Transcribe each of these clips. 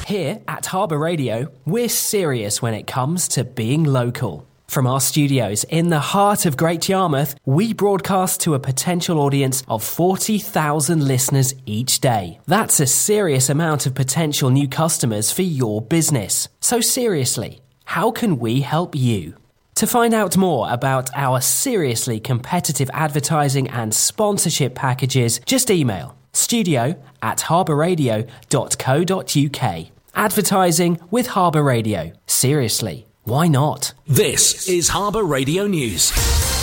here at Harbour Radio, we're serious when it comes to being local. From our studios in the heart of Great Yarmouth, we broadcast to a potential audience of 40,000 listeners each day. That's a serious amount of potential new customers for your business. So seriously, how can we help you? To find out more about our seriously competitive advertising and sponsorship packages, just email studio@harbourradio.co.uk. Advertising with Harbour Radio. Seriously. Why not? This is Harbour Radio News.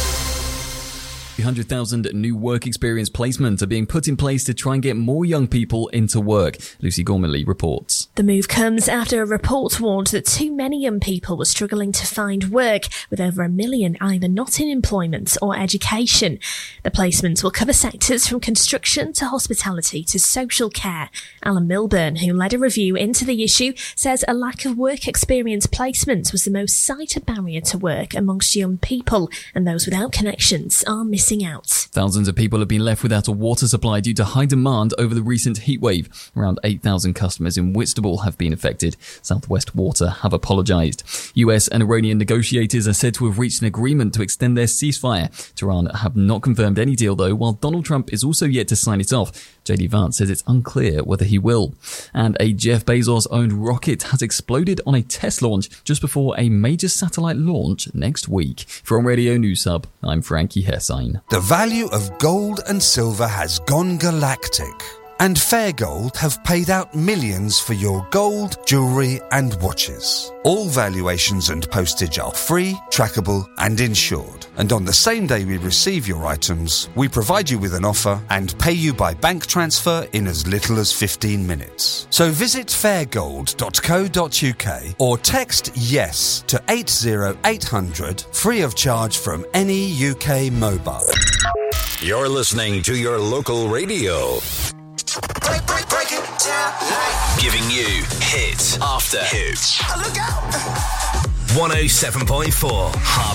100,000 new work experience placements are being put in place to try and get more young people into work. Lucy Gormley reports. The move comes after a report warned that too many young people were struggling to find work, with over 1 million either not in employment or education. The placements will cover sectors from construction to hospitality to social care. Alan Milburn, who led a review into the issue, says a lack of work experience placements was the most cited barrier to work amongst young people, and those without connections are missing out. Thousands of people have been left without a water supply due to high demand over the recent heatwave. Around 8,000 customers in Whitstable have been affected. Southwest Water have apologised. US and Iranian negotiators are said to have reached an agreement to extend their ceasefire. Tehran have not confirmed any deal though, while Donald Trump is also yet to sign it off. JD Vance says it's unclear whether he will. And a Jeff Bezos-owned rocket has exploded on a test launch just before a major satellite launch next week. From Radio News Hub, I'm Frankie Hessine. The value of gold and silver has gone galactic, and Fair Gold have paid out millions for your gold, jewellery and watches. All valuations and postage are free, trackable and insured. And on the same day we receive your items, we provide you with an offer and pay you by bank transfer in as little as 15 minutes. So visit fairgold.co.uk or text YES to 80800 free of charge from any UK mobile. You're listening to your local radio. Break it down. Giving you hit after hit. Look out. 107.4 Harbour